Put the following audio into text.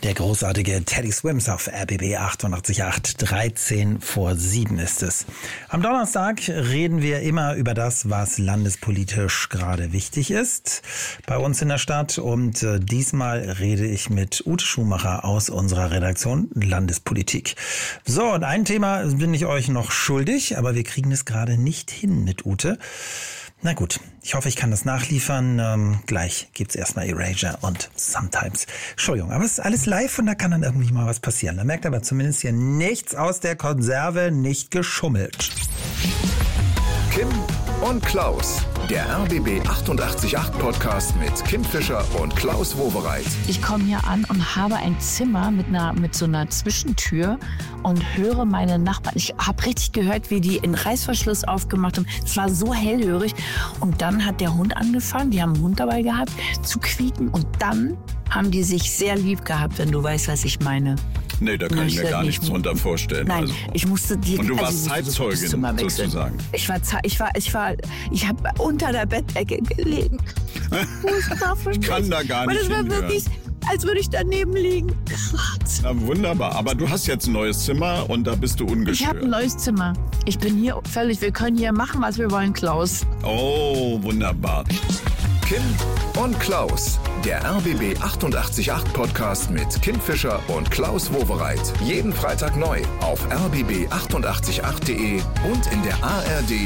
Der großartige Teddy Swims auf RBB 88.8, 13 vor 7 ist es. Am Donnerstag reden wir immer über das, was landespolitisch gerade wichtig ist bei uns in der Stadt. Und diesmal rede ich mit Ute Schumacher aus unserer Redaktion Landespolitik. So, und ein Thema bin ich euch noch schuldig, aber wir kriegen es gerade nicht hin mit Ute. Na gut, ich hoffe, ich kann das nachliefern. Gleich gibt's erstmal Erasure und Sometimes. Entschuldigung, aber es ist alles live und da kann dann irgendwie mal was passieren. Da merkt aber zumindest hier nichts aus der Konserve, nicht geschummelt. Kim und Klaus, der RBB 88.8 Podcast mit Kim Fischer und Klaus Wowereit. Ich komme hier an und habe ein Zimmer mit so einer Zwischentür und höre meine Nachbarn. Ich habe richtig gehört, wie die einen Reißverschluss aufgemacht haben. Es war so hellhörig. Und dann hat der Hund angefangen, die haben einen Hund dabei gehabt, zu quieken. Und dann haben die sich sehr lieb gehabt, wenn du weißt, was ich meine. Nee, da kann ich mir gar nichts drunter vorstellen. Nein, also. ich musste die. Und du warst Zeitzeugin, sozusagen. Ich habe unter der Bettdecke gelegen. Ich kann da gar nicht hinhören. Das war wirklich, als würde ich daneben liegen. Na, wunderbar. Aber du hast jetzt ein neues Zimmer und da bist du ungestört. Ich habe ein neues Zimmer. Ich bin hier völlig, wir können hier machen, was wir wollen, Klaus. Oh, wunderbar. Kim und Klaus, der RBB 88.8 Podcast mit Kim Fischer und Klaus Wowereit. Jeden Freitag neu auf rbb888.de und in der ARD